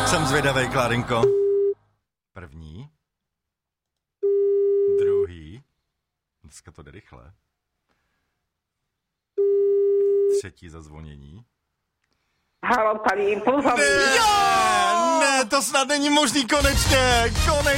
Jsem zvědavej, Klárinko. První. Druhý. Dneska to jde rychle. Třetí zazvonění. Halo, tady Impulzový. Ne, to snad není možný, konečně.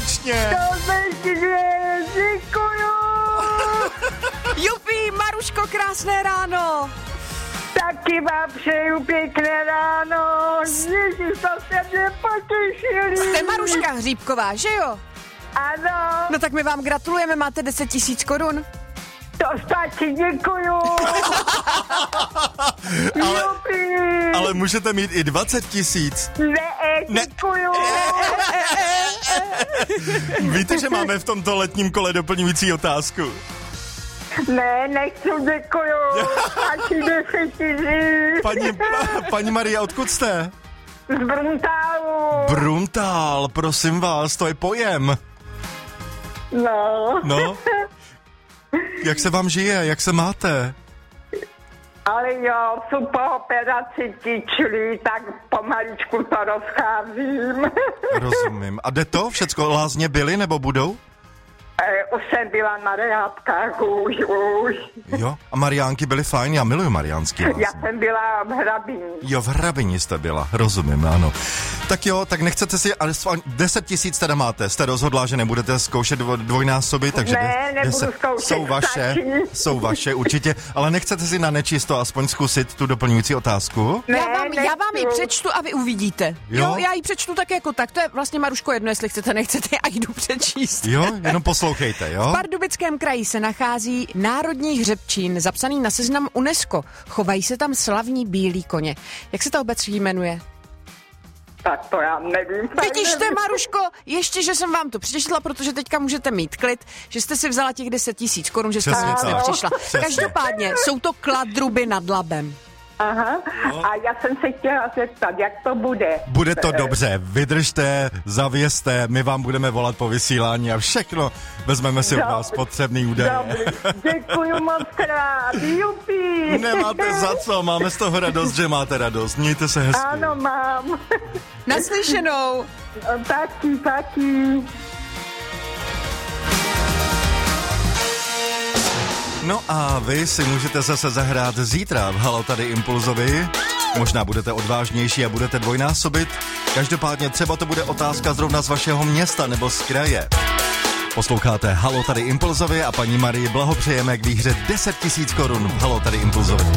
Děkuju. Jupi, Maruško, krásné ráno. Taky vám přeju pěkné ráno. Ježiš, to se mě potěšili. Jste Maruška Hříbková, že jo? Ano. No tak my vám gratulujeme, máte 10 000 korun. To stačí, děkuju. Ale můžete mít i 20 000. Ne, děkuju. Víte, že máme v tomto letním kole doplňující otázku? Ne, nechci, děkuju. Stačí 10 000. Paní Marie, odkud jste? Z Bruntálu. Bruntál, prosím vás, to je pojem. No. Jak se vám žije, jak se máte? Ale jo, jsou po operaci kyčlí, tak pomaličku to rozcházím. Rozumím. A jde to? Všecko lázně byly nebo budou? Už jsem byla na rehábkách, už. Jo, a Mariánky byly fajn, já miluju mariánský lázně. Já jsem byla v Hrabini. Jo, v Hrabini jste byla, rozumím, ano. Tak jo, tak nechcete si, ale 10 000 teda máte, jste rozhodla, že nebudete zkoušet dvojnásoby, takže nebudu zkoušet, jsou vaše určitě, ale nechcete si na nečisto aspoň zkusit tu doplňující otázku? Já vám ji přečtu a vy uvidíte. Jo, já ji přečtu tak jako tak, to je vlastně, Maruško, jedno, jestli chcete, nechcete, a jdu přečíst. Jo, jenom poslouchejte, jo? V Pardubickém kraji se nachází národní hřebčín, zapsaný na seznam UNESCO. Chovají se tam slavní bílí koně. Jak se ta obec jmenuje? Tak to já nevím. Vidíšte, Maruško, ještě, že jsem vám to přečetla, protože teďka můžete mít klid, že jste si vzala těch 10 000 korun, že jste nic nepřišla. Každopádně jsou to Kladruby nad Labem. Aha, a já jsem se chtěla zeptat, jak to bude. Bude to dobře, vydržte, zavězte, my vám budeme volat po vysílání a všechno, vezmeme si od vás potřebný údaje. Děkuju moc krát, jupi. Nemáte za co, máme z toho radost, že máte radost, mějte se hezky. Ano, mám. Naslyšenou. Taky. No a vy si můžete zase zahrát zítra v Halo tady Impulzovi. Možná budete odvážnější a budete dvojnásobit. Každopádně třeba to bude otázka zrovna z vašeho města nebo z kraje. Posloucháte Halo tady Impulzovi a paní Marii blahopřejeme k výhře 10 000 korun v Halo tady Impulzovi.